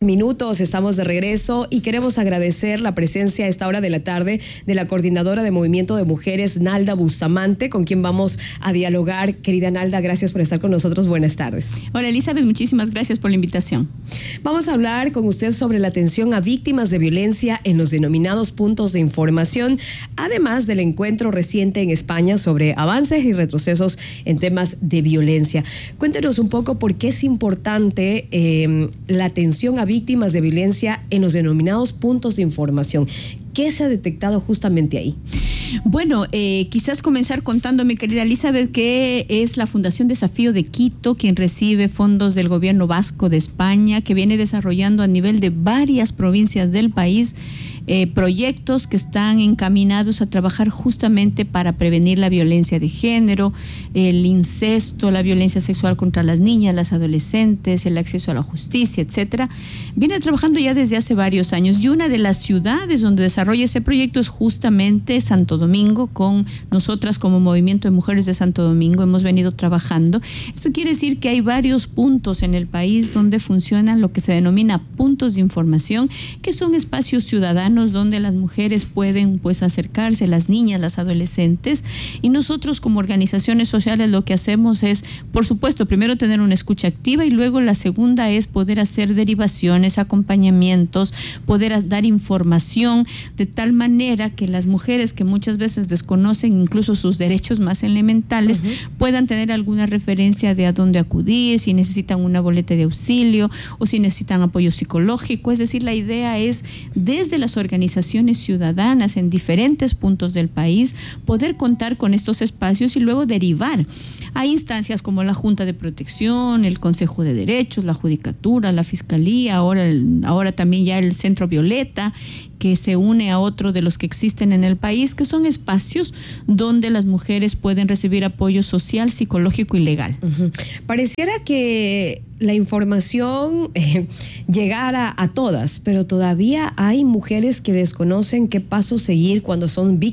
Minutos, estamos de regreso y queremos agradecer la presencia a esta hora de la tarde de la coordinadora de Movimiento de Mujeres, Nalda Bustamante, con quien vamos a dialogar. Querida Nalda, gracias por estar con nosotros. Buenas tardes. Hola Elizabeth, muchísimas gracias por la invitación. Vamos a hablar con usted sobre la atención a víctimas de violencia en los denominados puntos de información, además del encuentro reciente en España sobre avances y retrocesos en temas de violencia. Cuéntenos un poco por qué es importante la atención a víctimas de violencia en los denominados puntos de información. ¿Qué se ha detectado justamente ahí? Bueno, quizás comenzar contando, mi querida Elizabeth, que es la Fundación Desafío de Quito quien recibe fondos del gobierno vasco de España, que viene desarrollando a nivel de varias provincias del país proyectos que están encaminados a trabajar justamente para prevenir la violencia de género, el incesto, la violencia sexual contra las niñas, las adolescentes, el acceso a la justicia, etcétera. Viene trabajando ya desde hace varios años y una de las ciudades donde desarrolla ese proyecto es justamente Santo Domingo. Con nosotras como Movimiento de Mujeres de Santo Domingo hemos venido trabajando. Esto quiere decir que hay varios puntos en el país donde funcionan lo que se denomina puntos de información, que son espacios ciudadanos donde las mujeres pueden acercarse, las niñas, las adolescentes, y nosotros como organizaciones sociales lo que hacemos es, por supuesto, primero tener una escucha activa y luego la segunda es poder hacer derivaciones, acompañamientos, poder dar información de tal manera que las mujeres que muchas veces desconocen incluso sus derechos más elementales puedan tener alguna referencia de a dónde acudir, si necesitan una boleta de auxilio o si necesitan apoyo psicológico. Es decir, la idea es desde las organizaciones ciudadanas en diferentes puntos del país poder contar con estos espacios y luego derivar a instancias como la Junta de Protección, el Consejo de Derechos, la Judicatura, la Fiscalía, ahora también ya el Centro Violeta, que se une a otro de los que existen en el país, que son espacios donde las mujeres pueden recibir apoyo social, psicológico y legal. Pareciera que la información llegara a todas, pero todavía hay mujeres que desconocen qué paso seguir cuando son víctimas